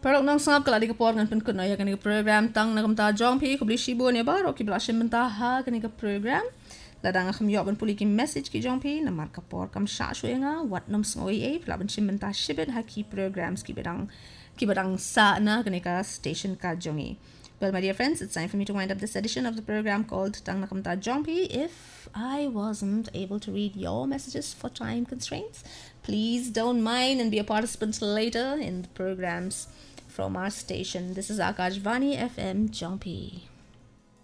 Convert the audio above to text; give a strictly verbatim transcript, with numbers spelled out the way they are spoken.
Pero nang sangap kala di kapor ngan penkut na ya kani program tang na kamta jong pi kubli shibo ne ba ro ki bla shim benta ha kani program ladang kham yo ban puli ki message ki jong pi na mar kapor kam sha shwe nga wat nam snoi e pla ban shim benta shibet ha ki programs ki bedang ki bedang sa na kani ka station ka jongi. Well, my dear friends, it's time for me to wind up this edition of the program called Tang na kamta jong pi. If I wasn't able to read your messages for time constraints, please don't mind and be a participant later in the programs from our station. This is Akashvani F M Jong Pi.